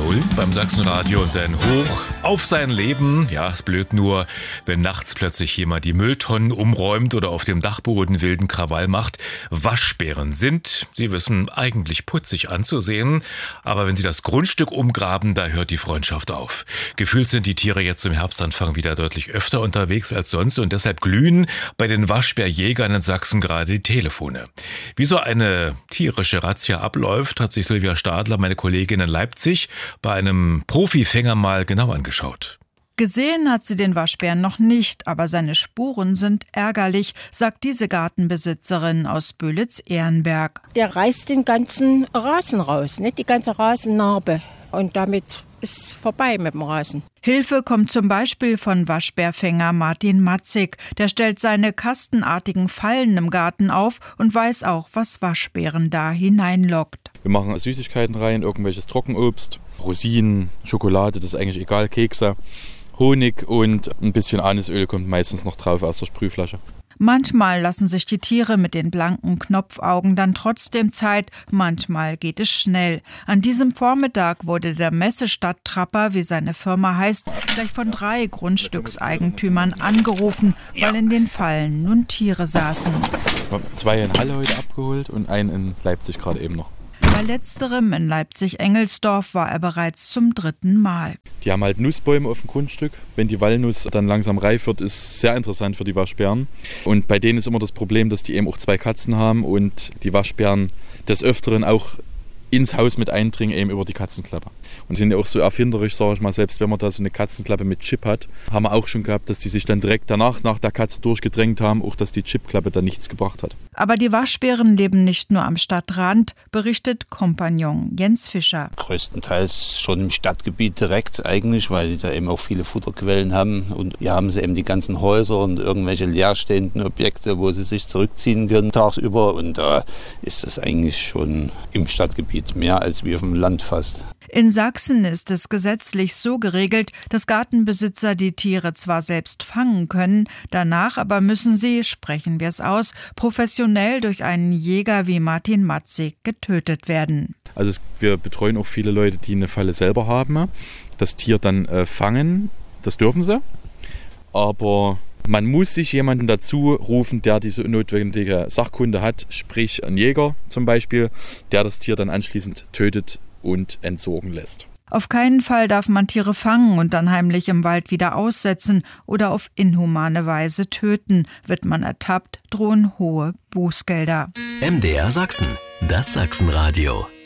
Hund beim Sachsenradio und sein Hoch auf sein Leben. Ja, ist blöd nur, wenn nachts plötzlich jemand die Mülltonnen umräumt oder auf dem Dachboden wilden Krawall macht. Waschbären sind, Sie wissen, eigentlich putzig anzusehen. Aber wenn sie das Grundstück umgraben, da hört die Freundschaft auf. Gefühlt sind die Tiere jetzt zum Herbstanfang wieder deutlich öfter unterwegs als sonst und deshalb glühen bei den Waschbärjägern in Sachsen gerade die Telefone. Wie so eine tierische Razzia abläuft, hat sich Silvia Stadler, meine Kollegin in Leipzig, bei einem Profifänger mal genau angeschaut. Gesehen hat sie den Waschbären noch nicht, aber seine Spuren sind ärgerlich, sagt diese Gartenbesitzerin aus Böhlitz-Ehrenberg. Der reißt den ganzen Rasen raus, nicht die ganze Rasennarbe. Und damit ist vorbei mit dem Rasen. Hilfe kommt zum Beispiel von Waschbärfänger Martin Matzig. Der stellt seine kastenartigen Fallen im Garten auf und weiß auch, was Waschbären da hineinlockt. Wir machen Süßigkeiten rein, irgendwelches Trockenobst, Rosinen, Schokolade, das ist eigentlich egal, Kekse, Honig und ein bisschen Anisöl kommt meistens noch drauf aus der Sprühflasche. Manchmal lassen sich die Tiere mit den blanken Knopfaugen dann trotzdem Zeit, manchmal geht es schnell. An diesem Vormittag wurde der Messestadttrapper, wie seine Firma heißt, gleich von 3 Grundstückseigentümern angerufen, weil in den Fallen nun Tiere saßen. Wir haben 2 in Halle heute abgeholt und einen in Leipzig gerade eben noch. Bei letzterem in Leipzig-Engelsdorf war er bereits zum 3. Mal. Die haben halt Nussbäume auf dem Grundstück. Wenn die Walnuss dann langsam reif wird, ist sehr interessant für die Waschbären. Und bei denen ist immer das Problem, dass die eben auch 2 Katzen haben und die Waschbären des Öfteren auch ins Haus mit eindringen, eben über die Katzenklappe. Und sind ja auch so erfinderisch, sage ich mal, selbst wenn man da so eine Katzenklappe mit Chip hat, haben wir auch schon gehabt, dass die sich dann direkt danach, nach der Katze durchgedrängt haben, auch dass die Chipklappe dann nichts gebracht hat. Aber die Waschbären leben nicht nur am Stadtrand, berichtet Kompagnon Jens Fischer. Größtenteils schon im Stadtgebiet direkt eigentlich, weil die da eben auch viele Futterquellen haben. Und hier haben sie eben die ganzen Häuser und irgendwelche leerstehenden Objekte, wo sie sich zurückziehen können tagsüber. Und da ist es eigentlich schon im Stadtgebiet mehr als wie auf dem Land fast. In Sachsen ist es gesetzlich so geregelt, dass Gartenbesitzer die Tiere zwar selbst fangen können, danach aber müssen sie, sprechen wir es aus, professionell durch einen Jäger wie Martin Matzig getötet werden. Also wir betreuen auch viele Leute, die eine Falle selber haben, das Tier dann fangen, das dürfen sie, aber man muss sich jemanden dazu rufen, der diese notwendige Sachkunde hat, sprich ein Jäger zum Beispiel, der das Tier dann anschließend tötet und entsorgen lässt. Auf keinen Fall darf man Tiere fangen und dann heimlich im Wald wieder aussetzen oder auf inhumane Weise töten. Wird man ertappt, drohen hohe Bußgelder. MDR Sachsen, das Sachsenradio.